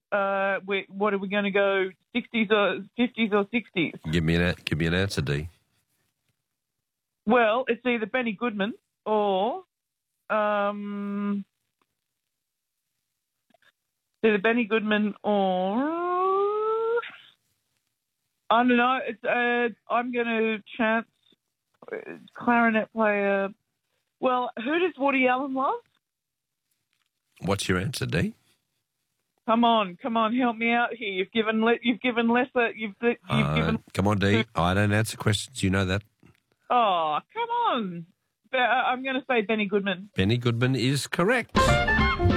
what are we going to go? 60s or 50s or 60s? Give me an answer, D. Well, it's either Benny Goodman or either Benny Goodman or I don't know. It's I'm going to chance clarinet player. Well, who does Woody Allen love? What's your answer, D? Come on, help me out here. You've given lesser. You've given. Come on, D. I don't answer questions. You know that. Oh, come on. I'm going to say Benny Goodman. Benny Goodman is correct.